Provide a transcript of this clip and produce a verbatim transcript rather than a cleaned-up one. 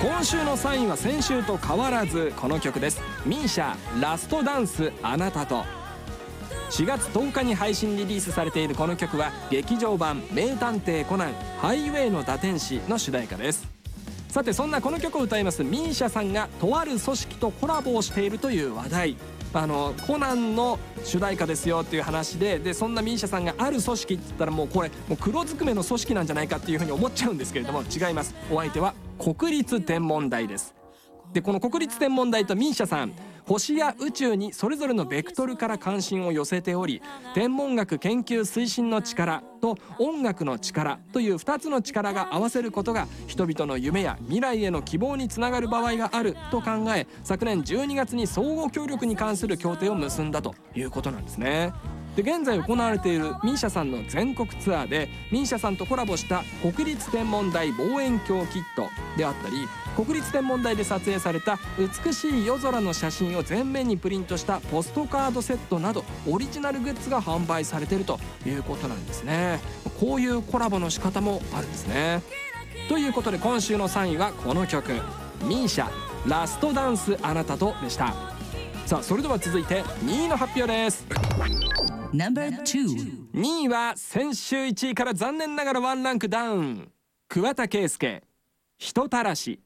今週のさんいは先週と変わらずこの曲です。ミーシャラストダンスあなたと。しがつとおかに配信リリースされているこの曲は劇場版名探偵コナンハイウェイの打天使の主題歌です。さてそんなこの曲を歌いますミーシャさんがとある組織とコラボをしているという話題。あのコナンの主題歌ですよっていう話で、でそんなミーシャさんがある組織って言ったらもうこれもう黒ずくめの組織なんじゃないかっていうふうに思っちゃうんですけれども、違います。お相手は国立天文台です。でこの国立天文台とミーシャさん、星や宇宙にそれぞれのベクトルから関心を寄せており、天文学研究推進の力と音楽の力というふたつの力が合わせることが人々の夢や未来への希望につながる場合があると考え、昨年じゅうにがつに相互協力に関する協定を結んだということなんですね。で現在行われているミーシャさんの全国ツアーでミーシャさんとコラボした国立天文台望遠鏡キットであったり、国立天文台で撮影された美しい夜空の写真を全面にプリントしたポストカードセットなどオリジナルグッズが販売されているということなんですね。こういうコラボの仕方もあるんですね。ということで今週のさんいはこの曲、ミーシャラストダンスあなたとでした。さあそれでは続いてにいの発表です。 ナンバーにいは先週いちいから残念ながらワンランクダウン、桑田佳祐人たらし。